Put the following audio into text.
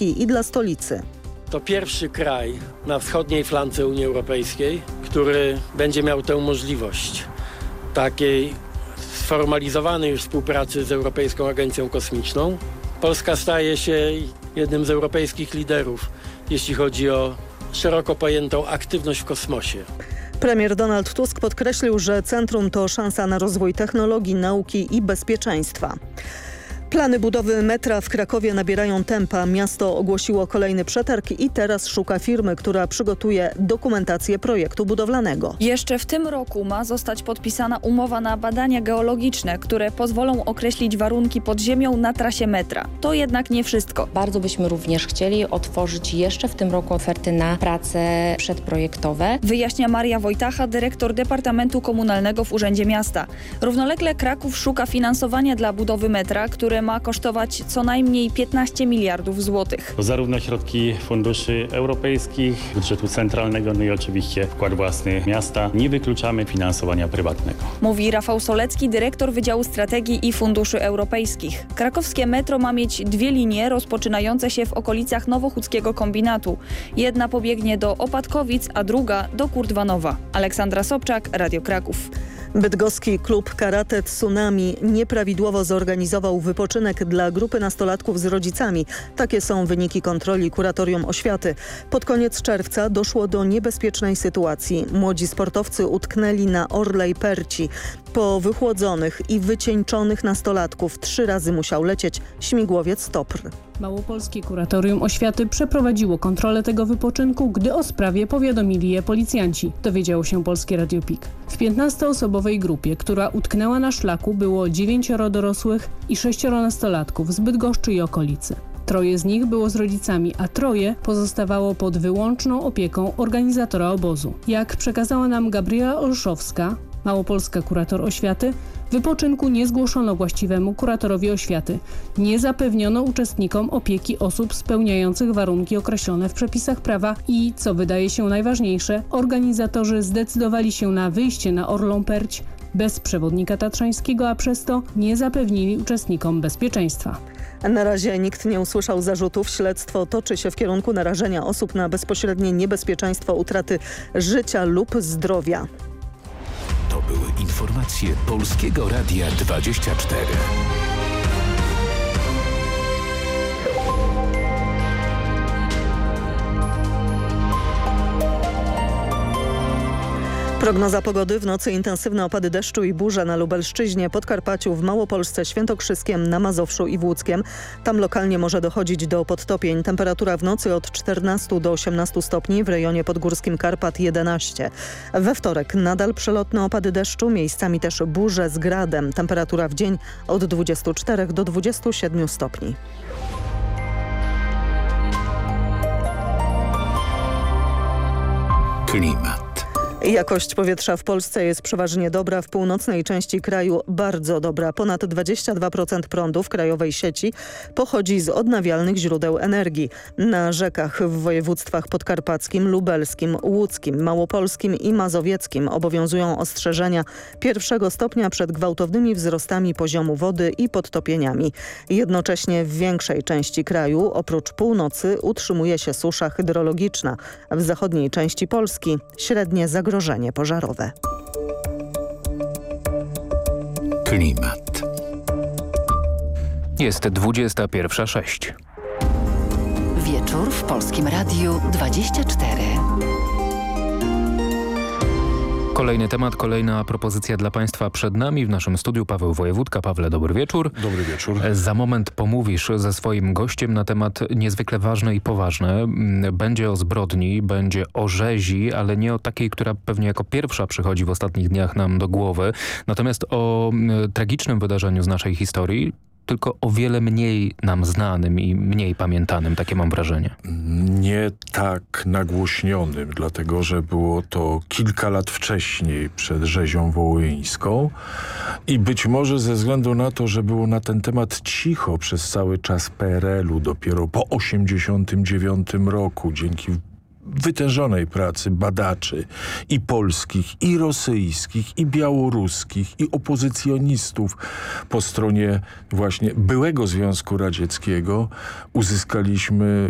Polski i dla stolicy. To pierwszy kraj na wschodniej flance Unii Europejskiej, który będzie miał tę możliwość takiej sformalizowanej już współpracy z Europejską Agencją Kosmiczną. Polska staje się jednym z europejskich liderów, jeśli chodzi o szeroko pojętą aktywność w kosmosie. Premier Donald Tusk podkreślił, że centrum to szansa na rozwój technologii, nauki i bezpieczeństwa. Plany budowy metra w Krakowie nabierają tempa. Miasto ogłosiło kolejny przetarg i teraz szuka firmy, która przygotuje dokumentację projektu budowlanego. Jeszcze w tym roku ma zostać podpisana umowa na badania geologiczne, które pozwolą określić warunki pod ziemią na trasie metra. To jednak nie wszystko. Bardzo byśmy również chcieli otworzyć jeszcze w tym roku oferty na prace przedprojektowe. Wyjaśnia Maria Wojtacha, dyrektor Departamentu Komunalnego w Urzędzie Miasta. Równolegle Kraków szuka finansowania dla budowy metra, które ma kosztować co najmniej 15 miliardów złotych. To zarówno środki funduszy europejskich, budżetu centralnego, no i oczywiście wkład własny miasta. Nie wykluczamy finansowania prywatnego. Mówi Rafał Solecki, dyrektor Wydziału Strategii i Funduszy Europejskich. Krakowskie metro ma mieć 2 linie rozpoczynające się w okolicach Nowochódzkiego Kombinatu. Jedna pobiegnie do Opatkowic, a druga do Kurdwanowa. Aleksandra Sobczak, Radio Kraków. Bydgoski klub Karate Tsunami nieprawidłowo zorganizował wypoczynek dla grupy nastolatków z rodzicami. Takie są wyniki kontroli Kuratorium Oświaty. Pod koniec czerwca doszło do niebezpiecznej sytuacji. Młodzi sportowcy utknęli na Orlej Perci. Po wychłodzonych i wycieńczonych nastolatków 3 razy musiał lecieć śmigłowiec Topr. Małopolskie Kuratorium Oświaty przeprowadziło kontrolę tego wypoczynku, gdy o sprawie powiadomili je policjanci, dowiedziało się Polskie Radio PIK. W 15-osobowej grupie, która utknęła na szlaku, było 9 dorosłych i 6 nastolatków z Bydgoszczy i okolicy. 3 z nich było z rodzicami, a 3 pozostawało pod wyłączną opieką organizatora obozu. Jak przekazała nam Gabriela Olszowska, małopolska kurator oświaty, wypoczynku nie zgłoszono właściwemu kuratorowi oświaty. Nie zapewniono uczestnikom opieki osób spełniających warunki określone w przepisach prawa i, co wydaje się najważniejsze, organizatorzy zdecydowali się na wyjście na Orlą Perć bez przewodnika tatrzańskiego, a przez to nie zapewnili uczestnikom bezpieczeństwa. Na razie nikt nie usłyszał zarzutów. Śledztwo toczy się w kierunku narażenia osób na bezpośrednie niebezpieczeństwo utraty życia lub zdrowia. To były informacje Polskiego Radia 24. Prognoza pogody: w nocy intensywne opady deszczu i burze na Lubelszczyźnie, Podkarpaciu, w Małopolsce, Świętokrzyskiem, na Mazowszu i w Łódzkiem. Tam lokalnie może dochodzić do podtopień. Temperatura w nocy od 14 do 18 stopni, w rejonie podgórskim Karpat 11. We wtorek nadal przelotne opady deszczu, miejscami też burze z gradem. Temperatura w dzień od 24 do 27 stopni. Klimat. Jakość powietrza w Polsce jest przeważnie dobra, w północnej części kraju bardzo dobra. Ponad 22% prądu w krajowej sieci pochodzi z odnawialnych źródeł energii. Na rzekach w województwach podkarpackim, lubelskim, łódzkim, małopolskim i mazowieckim obowiązują ostrzeżenia 1 stopnia przed gwałtownymi wzrostami poziomu wody i podtopieniami. Jednocześnie w większej części kraju, oprócz północy, utrzymuje się susza hydrologiczna. W zachodniej części Polski średnie zagrożenie pożarowe. Klimat. Jest 21:06. Wieczór w Polskim Radiu 24. Kolejny temat, kolejna propozycja dla Państwa przed nami. W naszym studiu Paweł Wojewódka. Pawle, dobry wieczór. Dobry wieczór. Za moment pomówisz ze swoim gościem na temat niezwykle ważny i poważny. Będzie o zbrodni, będzie o rzezi, ale nie o takiej, która pewnie jako pierwsza przychodzi w ostatnich dniach nam do głowy. Natomiast o tragicznym wydarzeniu z naszej historii, tylko o wiele mniej nam znanym i mniej pamiętanym, takie mam wrażenie. Nie tak nagłośnionym, dlatego że było to kilka lat wcześniej, przed rzezią wołyńską i być może ze względu na to, że było na ten temat cicho przez cały czas PRL-u, dopiero po 1989 roku, dzięki wytężonej pracy badaczy i polskich, i rosyjskich, i białoruskich, i opozycjonistów po stronie właśnie byłego Związku Radzieckiego, uzyskaliśmy